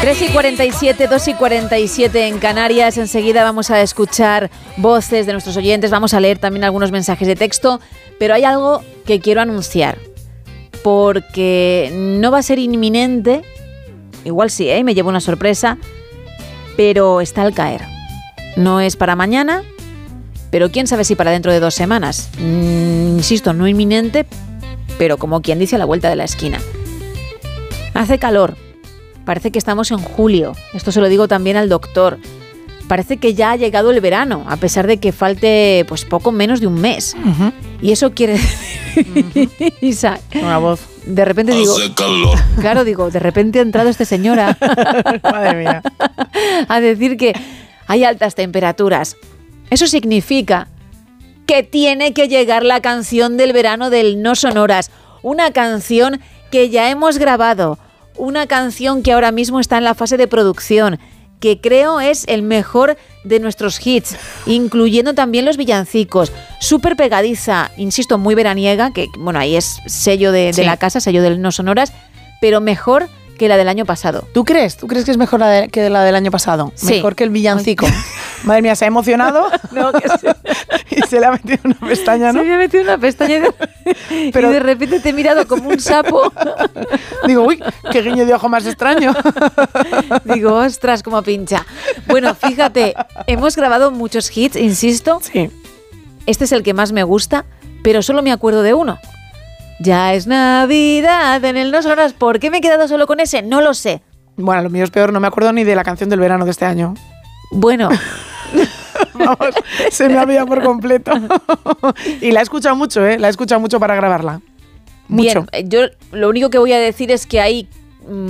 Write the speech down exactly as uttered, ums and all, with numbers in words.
tres y cuarenta y siete, dos y cuarenta y siete en Canarias. Enseguida vamos a escuchar voces de nuestros oyentes, vamos a leer también algunos mensajes de texto, pero hay algo que quiero anunciar, porque no va a ser inminente, igual sí, ¿eh? Me llevo una sorpresa, pero está al caer. No es para mañana, pero quién sabe si para dentro de dos semanas. Mm, insisto, no inminente, pero como quien dice a la vuelta de la esquina. Hace calor. Parece que estamos en julio. Esto se lo digo también al doctor. Parece que ya ha llegado el verano, a pesar de que falte pues poco menos de un mes. Uh-huh. Y eso quiere decir... Uh-huh. Isa, una voz. De repente digo... Hace calor. Claro, digo, de repente ha entrado esta señora Madre mía. a decir que hay altas temperaturas. Eso significa que tiene que llegar la canción del verano del No Sonoras. Una canción que ya hemos grabado. Una canción que ahora mismo está en la fase de producción, que creo es el mejor de nuestros hits, incluyendo también los villancicos. Súper pegadiza, insisto, muy veraniega, que bueno, ahí es sello de, de sí. la casa, sello del No Sonoras, pero mejor que la del año pasado. ¿Tú crees? ¿Tú crees que es mejor la de, que la del año pasado? Sí. Mejor que el villancico. Madre mía, se ha emocionado. No, que sí. Y se le ha metido una pestaña, ¿no? Se me ha metido una pestaña y de, Pero, y de repente te he mirado como un sapo. Digo, uy, qué guiño de ojo más extraño. Digo, ostras, como pincha. Bueno, fíjate, hemos grabado muchos hits, insisto. Sí. Este es el que más me gusta, pero solo me acuerdo de uno. Ya es Navidad en el No Sonoras. ¿Por qué me he quedado solo con ese? No lo sé. Bueno, lo mío es peor, no me acuerdo ni de la canción del verano de este año. Bueno... Vamos, se me ha olvidado por completo. Y la he escuchado mucho, ¿eh? La he escuchado mucho para grabarla. Mucho. Bien, yo lo único que voy a decir es que hay